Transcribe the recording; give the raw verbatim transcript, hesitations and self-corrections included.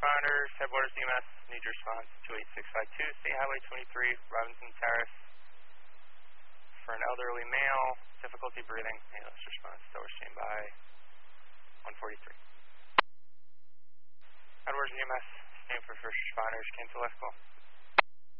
responders, Headwaters E M S, need your response two eight six five two, State Highway twenty-three, Robinson Terrace. For an elderly male, difficulty breathing, ambulance response, tower standby, one forty-three. Headwaters E M S, stand for first responders, cancel last call.